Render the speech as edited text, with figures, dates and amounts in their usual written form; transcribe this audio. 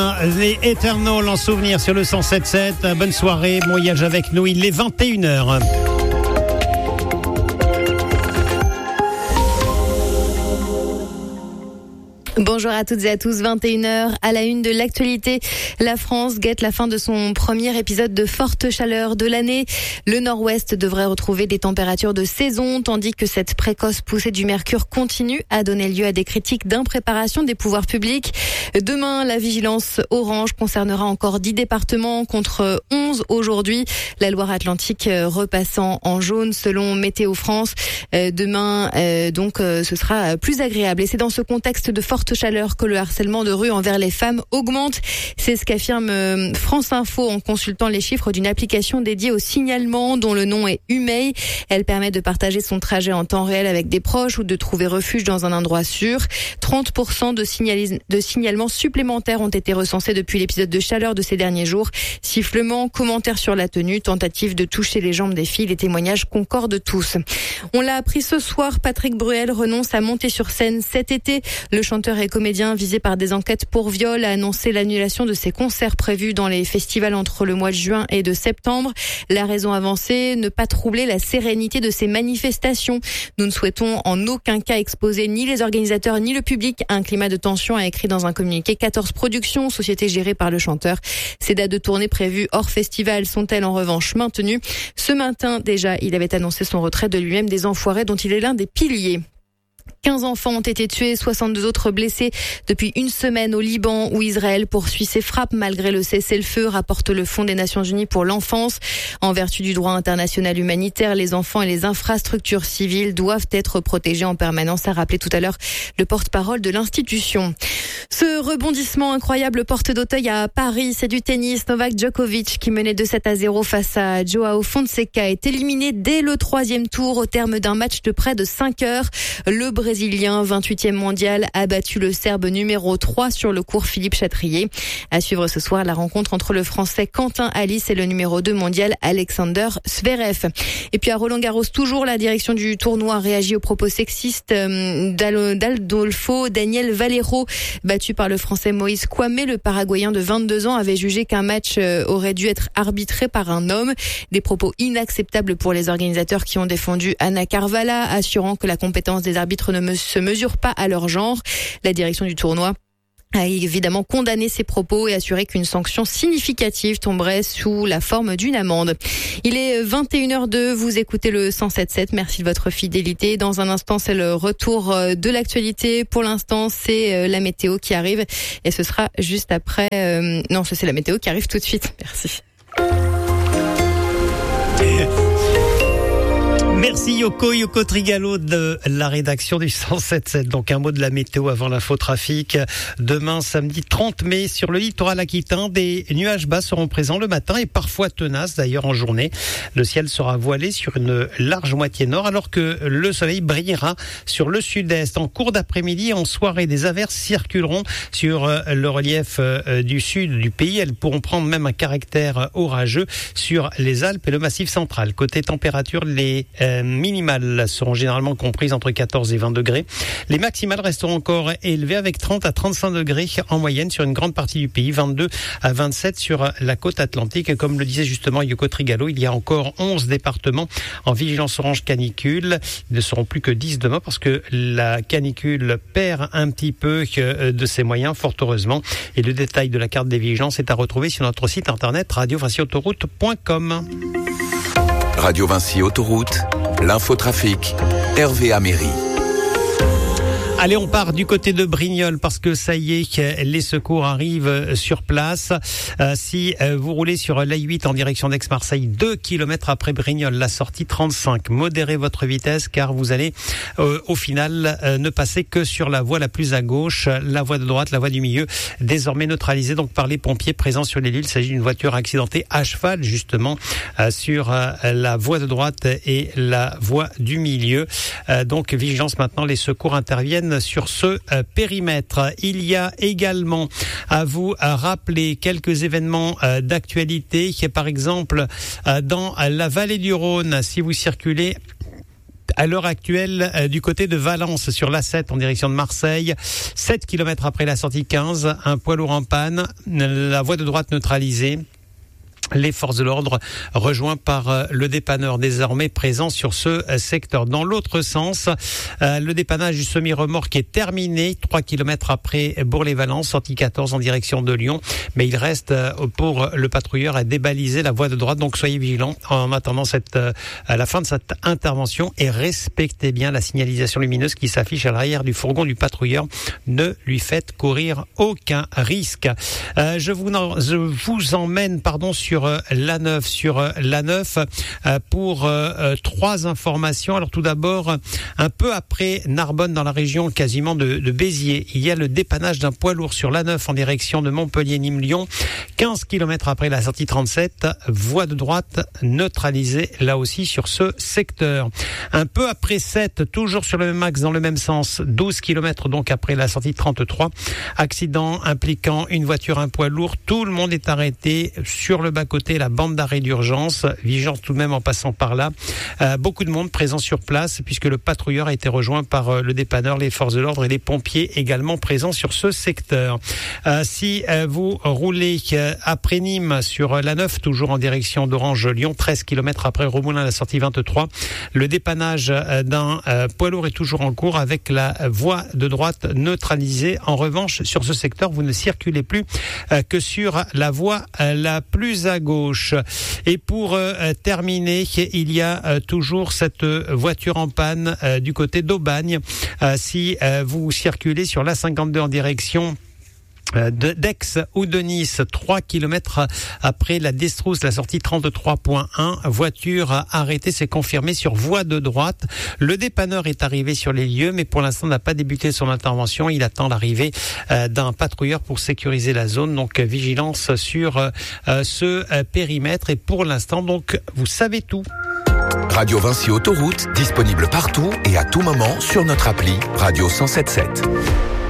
Les Eternals en souvenir sur le 107.7. Bonne soirée, bon voyage avec nous. Il est 21h. Bonjour à toutes et à tous, 21h à la une de l'actualité. La France guette la fin de son premier épisode de forte chaleur de l'année. Le nord-ouest devrait retrouver des températures de saison, tandis que cette précoce poussée du mercure continue à donner lieu à des critiques d'impréparation des pouvoirs publics. Demain, la vigilance orange concernera encore 10 départements contre 11 aujourd'hui. La Loire-Atlantique repassant en jaune selon Météo France. Demain, ce sera plus agréable. Et c'est dans ce contexte de forte chaleur que le harcèlement de rue envers les femmes augmente. C'est ce qu'affirme France Info en consultant les chiffres d'une application dédiée au signalement dont le nom est Humei. Elle permet de partager son trajet en temps réel avec des proches ou de trouver refuge dans un endroit sûr. 30% de signalements supplémentaires ont été recensés depuis l'épisode de chaleur de ces derniers jours. Sifflements, commentaires sur la tenue, tentatives de toucher les jambes des filles, les témoignages concordent tous. On l'a appris ce soir, Patrick Bruel renonce à monter sur scène cet été. Le chanteur et comédien visé par des enquêtes pour viol a annoncé l'annulation de ses concerts prévus dans les festivals entre le mois de juin et de septembre. La raison avancée, ne pas troubler la sérénité de ces manifestations. Nous ne souhaitons en aucun cas exposer ni les organisateurs ni le public à un climat de tension, a écrit dans un communiqué 14 Productions, société gérée par le chanteur. Ces dates de tournée prévues hors festival sont-elles en revanche maintenues? Ce matin déjà, il avait annoncé son retrait de lui-même des Enfoirés dont il est l'un des piliers. 15 enfants ont été tués, 62 autres blessés depuis une semaine au Liban où Israël poursuit ses frappes malgré le cessez-le-feu, rapporte le Fonds des Nations Unies pour l'enfance. En vertu du droit international humanitaire, les enfants et les infrastructures civiles doivent être protégés en permanence, a rappelé tout à l'heure le porte-parole de l'institution. Ce rebondissement incroyable porte d'Auteuil à Paris, c'est du tennis. Novak Djokovic, qui menait 2-7-0 face à Joao Fonseca, est éliminé dès le 3e tour au terme d'un match de près de 5 heures. Le Brésilien, 28e mondial, a battu le Serbe numéro 3 sur le court Philippe Chatrier. À suivre ce soir, la rencontre entre le Français Quentin Halys et le numéro 2 mondial Alexander Zverev. Et puis à Roland-Garros, toujours, la direction du tournoi réagit aux propos sexistes d'Adolfo Daniel Valero, battu par le Français Moïse Kouamé. Le Paraguayen de 22 ans avait jugé qu'un match aurait dû être arbitré par un homme. Des propos inacceptables pour les organisateurs qui ont défendu Ana Carvalha, assurant que la compétence des arbitres ne se mesure pas à leur genre. La direction du tournoi a évidemment condamné ces propos et assuré qu'une sanction significative tomberait sous la forme d'une amende. Il est 21h02, vous écoutez le 107.7, merci de votre fidélité. Dans un instant, c'est le retour de l'actualité. Pour l'instant, c'est la météo qui arrive et ce sera juste après... c'est la météo qui arrive tout de suite. Merci. Merci Yoko Trigalo de la rédaction du 107.7. Donc un mot de la météo avant l'infotrafic. Demain, samedi 30 mai, sur le littoral aquitain, des nuages bas seront présents le matin et parfois tenaces d'ailleurs en journée. Le ciel sera voilé sur une large moitié nord alors que le soleil brillera sur le sud-est. En cours d'après-midi et en soirée, des averses circuleront sur le relief du sud du pays. Elles pourront prendre même un caractère orageux sur les Alpes et le Massif central. Côté température, les minimales seront généralement comprises entre 14 et 20 degrés. Les maximales resteront encore élevées avec 30 à 35 degrés en moyenne sur une grande partie du pays, 22 à 27 sur la côte atlantique. Et comme le disait justement Yoko Trigalo, il y a encore 11 départements en vigilance orange canicule. Ils ne seront plus que 10 demain parce que la canicule perd un petit peu de ses moyens, fort heureusement. Et le détail de la carte des vigilances est à retrouver sur notre site internet radiovinciautoroute.com. Radio Vinci Autoroute, l'infotrafic, Hervé Améry. Allez, on part du côté de Brignoles parce que ça y est, les secours arrivent sur place. Si vous roulez sur l'A8 en direction d'Aix-Marseille, 2 km après Brignoles, la sortie 35, modérez votre vitesse car vous allez au final ne passer que sur la voie la plus à gauche, la voie de droite, la voie du milieu, désormais neutralisée donc par les pompiers présents sur les lieux. Il s'agit d'une voiture accidentée à cheval justement sur la voie de droite et la voie du milieu. Donc vigilance maintenant, les secours interviennent sur ce périmètre. Il y a également à vous rappeler quelques événements d'actualité, par exemple dans la vallée du Rhône, si vous circulez à l'heure actuelle du côté de Valence sur l'A7 en direction de Marseille. 7 km après la sortie 15, un poids lourd en panne, la voie de droite neutralisée. Les forces de l'ordre rejoints par le dépanneur désormais présent sur ce secteur. Dans l'autre sens, le dépannage du semi-remorque est terminé 3 km après Bourg-les-Valence, sortie 14 en direction de Lyon. Mais il reste pour le patrouilleur à débaliser la voie de droite. Donc soyez vigilants en attendant à la fin de cette intervention et respectez bien la signalisation lumineuse qui s'affiche à l'arrière du fourgon du patrouilleur. Ne lui faites courir aucun risque. Je vous emmène sur l'A9 pour 3 informations. Alors tout d'abord, un peu après Narbonne dans la région quasiment de Béziers, il y a le dépannage d'un poids lourd sur l'A9 en direction de Montpellier-Nîmes-Lyon. 15 km après la sortie 37, voie de droite neutralisée là aussi sur ce secteur. Un peu après 7, toujours sur le même axe dans le même sens, 12 km donc après la sortie 33, accident impliquant une voiture, un poids lourd. Tout le monde est arrêté sur le bas-côté, la bande d'arrêt d'urgence, vigilance tout de même en passant par là. Beaucoup de monde présent sur place puisque le patrouilleur a été rejoint par le dépanneur, les forces de l'ordre et les pompiers également présents sur ce secteur. Si vous roulez après Nîmes sur l'A9, toujours en direction d'Orange-Lyon, 13 km après Romoulin, la sortie 23, le dépannage d'un poids lourd est toujours en cours avec la voie de droite neutralisée. En revanche, sur ce secteur, vous ne circulez plus que sur la voie la plus à gauche. Et pour terminer, il y a toujours cette voiture en panne du côté d'Aubagne. Si vous circulez sur l'A52 en direction d'Aix ou de Nice, 3 km après la Destrousse, la sortie 33.1, voiture arrêtée, c'est confirmé sur voie de droite. Le dépanneur est arrivé sur les lieux, mais pour l'instant n'a pas débuté son intervention. Il attend l'arrivée d'un patrouilleur pour sécuriser la zone. Donc vigilance sur ce périmètre. Et pour l'instant, donc vous savez tout. Radio Vinci Autoroute, disponible partout et à tout moment sur notre appli Radio 107.7.